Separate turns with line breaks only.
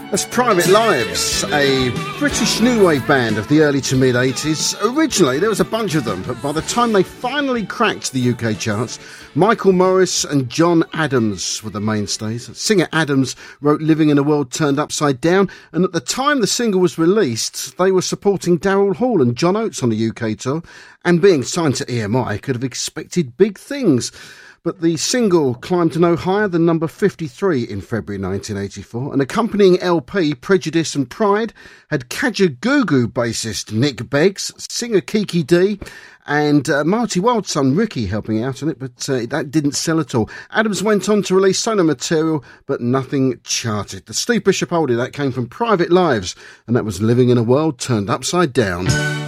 That's Private Lives, a British new wave band of the early to mid-80s. Originally, there was a bunch of them, but by the time they finally cracked the UK charts, Michael Morris and John Adams were the mainstays. Singer Adams wrote Living in a World Turned Upside Down, and at the time the single was released, they were supporting Daryl Hall and John Oates on the UK tour, and being signed to EMI could have expected big things. But the single climbed to no higher than number 53 in February 1984. An accompanying LP, Prejudice and Pride, had Kajagoogoo bassist Nick Beggs, singer Kiki D, and Marty Wild's son Ricky helping out on it, but that didn't sell at all. Adams went on to release solo material, but nothing charted. The Steve Bishop oldie, that came from Private Lives, and that was Living in a World Turned Upside Down.